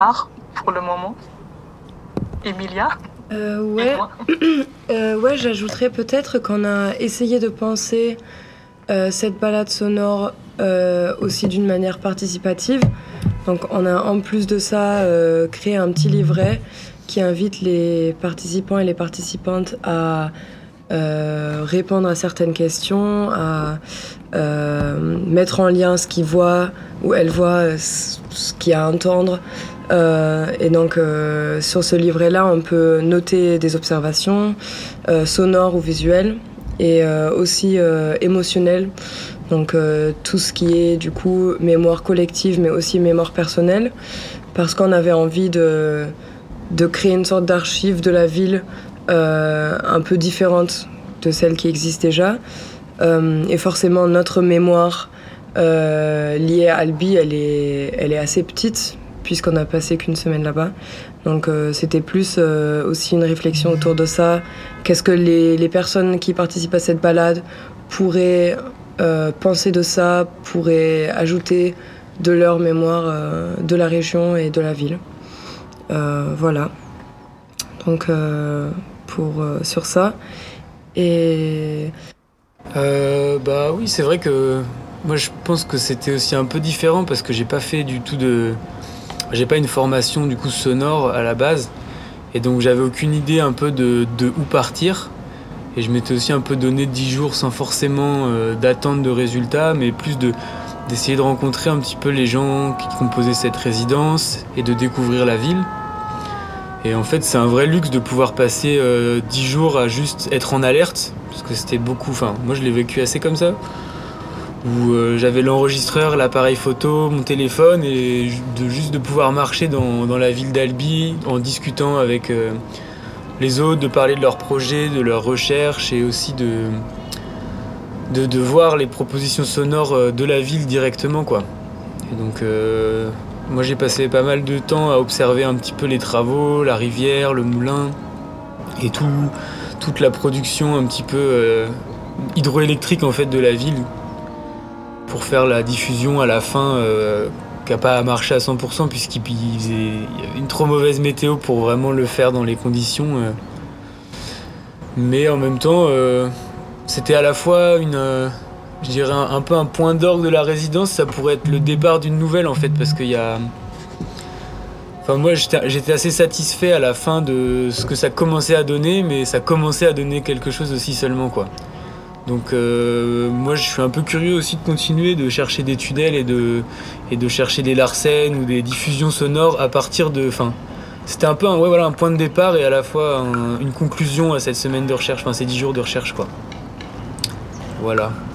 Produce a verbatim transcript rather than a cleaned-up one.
art pour le moment. Emilia? Euh, ouais, euh, ouais, j'ajouterais peut-être qu'on a essayé de penser euh, cette balade sonore euh, aussi d'une manière participative. Donc on a en plus de ça euh, créé un petit livret qui invite les participants et les participantes à euh, répondre à certaines questions, à euh, mettre en lien ce qu'ils voient ou elles voient, ce qu'il y a à entendre. Euh, et donc euh, sur ce livret-là, on peut noter des observations euh, sonores ou visuelles et euh, aussi euh, émotionnelles. Donc euh, tout ce qui est du coup mémoire collective mais aussi mémoire personnelle, parce qu'on avait envie de, de créer une sorte d'archive de la ville euh, un peu différente de celle qui existe déjà. Euh, et forcément notre mémoire euh, liée à Albi, elle est, elle est assez petite, puisqu'on n'a passé qu'une semaine là-bas. Donc euh, c'était plus euh, aussi une réflexion autour de ça. Qu'est-ce que les, les personnes qui participent à cette balade pourraient euh, penser de ça, pourraient ajouter de leur mémoire euh, de la région et de la ville. Euh, voilà. Donc euh, pour, euh, sur ça. Et... Euh, bah oui, c'est vrai que moi je pense que c'était aussi un peu différent parce que j'ai pas fait du tout de... J'ai pas une formation du coup sonore à la base et donc j'avais aucune idée un peu de, de où partir et je m'étais aussi un peu donné dix jours sans forcément euh, d'attente de résultats mais plus de, d'essayer de rencontrer un petit peu les gens qui composaient cette résidence et de découvrir la ville. Et en fait c'est un vrai luxe de pouvoir passer euh, dix jours à juste être en alerte parce que c'était beaucoup, enfin moi je l'ai vécu assez comme ça. Où euh, j'avais l'enregistreur, l'appareil photo, mon téléphone et de, juste de pouvoir marcher dans, dans la ville d'Albi en discutant avec euh, les autres, de parler de leurs projets, de leurs recherches et aussi de, de, de voir les propositions sonores de la ville directement, quoi. Et donc euh, moi j'ai passé pas mal de temps à observer un petit peu les travaux, la rivière, le moulin et tout, toute la production un petit peu euh, hydroélectrique en fait de la ville, pour faire la diffusion à la fin euh, qui n'a pas marché à cent pour cent puisqu'il faisait il y avait une trop mauvaise météo pour vraiment le faire dans les conditions. Euh. Mais en même temps, euh, c'était à la fois une, euh, je dirais un, un peu un point d'orgue de la résidence. Ça pourrait être le départ d'une nouvelle en fait parce qu'il y a... Enfin moi j'étais, j'étais assez satisfait à la fin de ce que ça commençait à donner, mais ça commençait à donner quelque chose aussi seulement, quoi. Donc euh, moi je suis un peu curieux aussi de continuer de chercher des tunnels et de, et de chercher des larcènes ou des diffusions sonores à partir de... Enfin, c'était un peu un, ouais, voilà, un point de départ et à la fois un, une conclusion à cette semaine de recherche, enfin ces dix jours de recherche, quoi. Voilà.